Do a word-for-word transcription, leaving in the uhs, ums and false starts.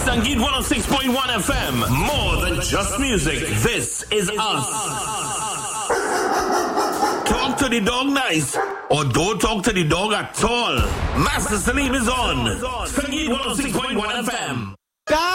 Sangeet one oh six point one F M. More than just music. This is us. Talk to the dog nice, or don't talk to the dog at all. Master Salim is on. Sangeet one oh six point one F M.